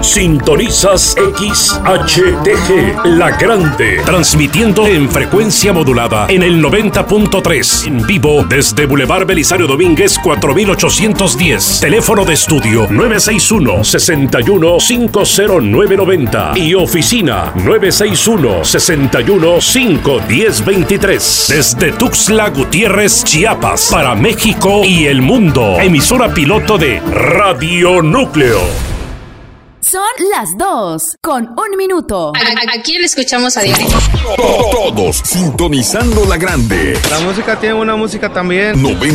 Sintonizas XHTG, La Grande, transmitiendo en frecuencia modulada en el 90.3, en vivo desde Boulevard Belisario Domínguez 4810, teléfono de estudio 961-61-50990 y oficina 961-61-51023, desde Tuxtla Gutiérrez, Chiapas, para México y el mundo. Emisora piloto de Radio Núcleo. Son las 2:01. ¿A quién escuchamos a diario? Todos sintonizando La Grande. La música tiene una música también. 90.